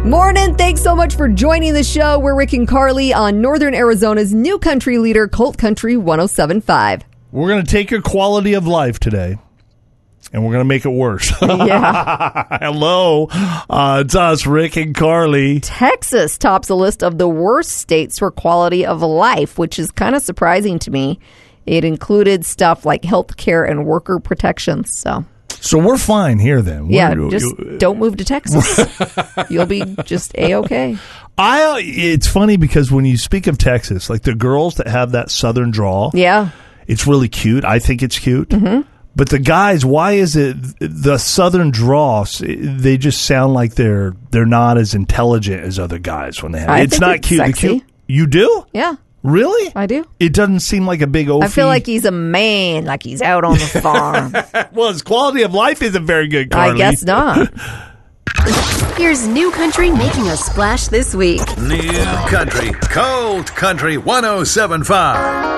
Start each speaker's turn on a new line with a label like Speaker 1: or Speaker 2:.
Speaker 1: Morning. Thanks so much for joining the show. We're Rick and Carly on Northern Arizona's new country leader, Colt Country 107.5.
Speaker 2: We're going to take your quality of life today, and we're going to make it worse.
Speaker 1: Yeah.
Speaker 2: Hello. It's us, Rick and Carly.
Speaker 1: Texas tops a list of the worst states for quality of life, which is kind of surprising to me. It included stuff like health care and worker protections.
Speaker 2: So we're fine here then.
Speaker 1: Don't move to Texas. You'll be just A-okay.
Speaker 2: It's funny because when you speak of Texas, like the girls that have that southern drawl,
Speaker 1: yeah,
Speaker 2: it's really cute. I think it's cute.
Speaker 1: Mm-hmm.
Speaker 2: But the guys, why is it the southern drawl? They just sound like they're not as intelligent as other guys when they have it. It's not cute.
Speaker 1: Sexy.
Speaker 2: You do?
Speaker 1: Yeah.
Speaker 2: Really?
Speaker 1: I do.
Speaker 2: It doesn't seem like a big oafy.
Speaker 1: I feel like he's a man, like he's out on the farm.
Speaker 2: Well, his quality of life isn't very good, Carly.
Speaker 1: I guess not.
Speaker 3: Here's New Country making a splash this week.
Speaker 4: New Country, Colt Country 107.5.